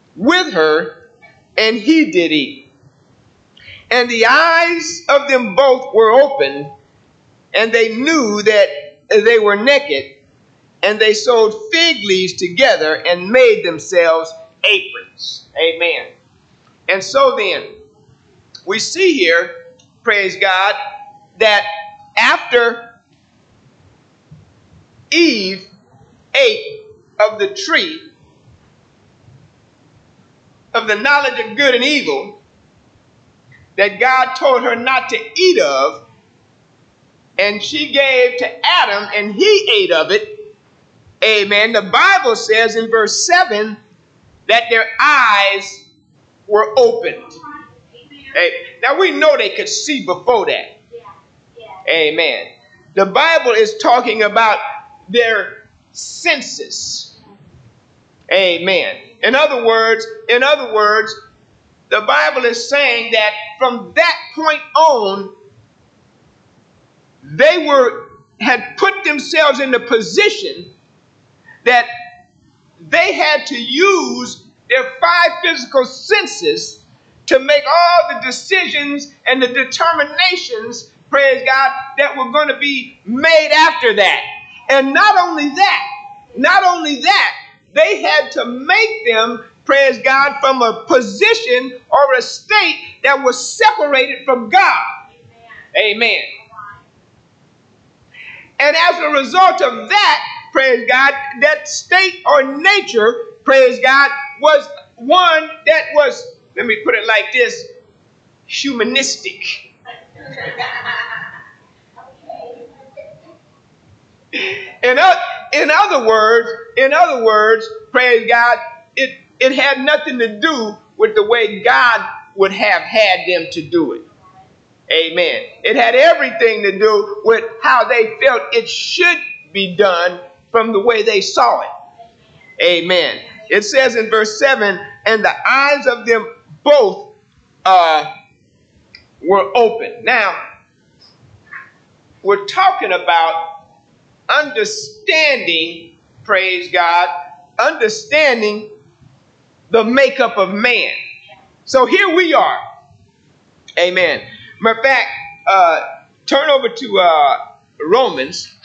with her, and he did eat. And the eyes of them both were opened, and they knew that they were naked, and they sewed fig leaves together and made themselves aprons. Amen. And so then, we see here, praise God, that after Eve ate of the tree of the knowledge of good and evil that God told her not to eat of, and she gave to Adam and he ate of it, amen, the Bible says in verse 7 that their eyes were opened. Now we know they could see before that. Amen. The Bible is talking about their senses. Amen. In other words, the Bible is saying that from that point on, they had put themselves in the position that they had to use their 5 physical senses to make all the decisions and the determinations, praise God, that were going to be made after that. And not only that, they had to make them, praise God, from a position or a state that was separated from God. Amen. And as a result of that, praise God, that state or nature, praise God, was one that was, let me put it like this, humanistic. In other words, praise God, it had nothing to do with the way God would have had them to do it. Amen. It had everything to do with how they felt it should be done from the way they saw it. Amen. It says in verse 7, and the eyes of them both were open. Now, we're talking about understanding, praise God, understanding the makeup of man. So here we are. Amen. Matter of fact, turn over to Romans